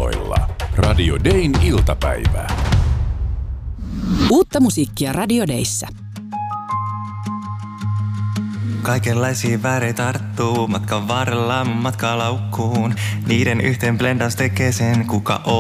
tiloilla. Radio Dayn iltapäivä. Uutta musiikkia Radio Dayssä. Kaikenlaisia väreitä tarttuu matkan varrella matkalaukkuun. Niiden yhteen blendaus tekee sen, kuka on.